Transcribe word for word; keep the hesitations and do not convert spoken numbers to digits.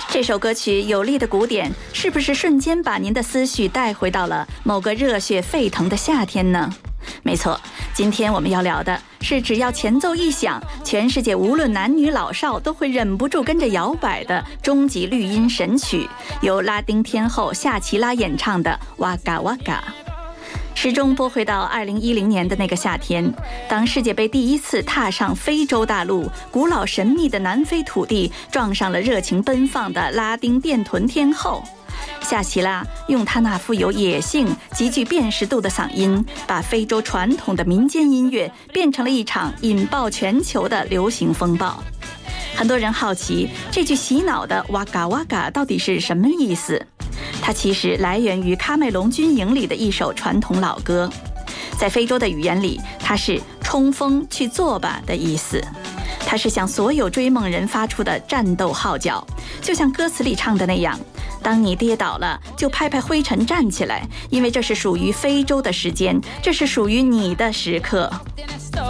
这首歌曲有力的鼓点，是不是瞬间把您的思绪带回到了某个热血沸腾的夏天呢？没错，今天我们要聊的是只要前奏一响，全世界无论男女老少都会忍不住跟着摇摆的终极绿音神曲，由拉丁天后夏奇拉演唱的《哇嘎哇嘎》。时钟拨回到二零一零年的那个夏天，当世界杯第一次踏上非洲大陆，古老神秘的南非土地撞上了热情奔放的拉丁电臀天后夏奇拉，用她那富有野性、极具辨识度的嗓音，把非洲传统的民间音乐变成了一场引爆全球的流行风暴。很多人好奇，这句洗脑的哇嘎哇嘎到底是什么意思？它其实来源于喀麦隆军营里的一首传统老歌，在非洲的语言里，它是冲锋去做吧的意思。它是向所有追梦人发出的战斗号角，就像歌词里唱的那样，当你跌倒了，就拍拍灰尘站起来，因为这是属于非洲的时间，这是属于你的时刻。